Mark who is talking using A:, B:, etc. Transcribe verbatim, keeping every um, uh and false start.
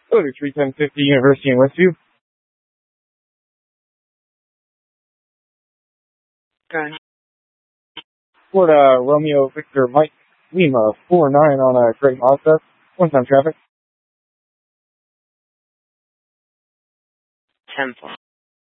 A: Go to three ten fifty University in Westview.
B: Okay.
A: Florida Romeo Victor Mike Lima four nine on a Great Mazda. One time traffic.
B: ten four.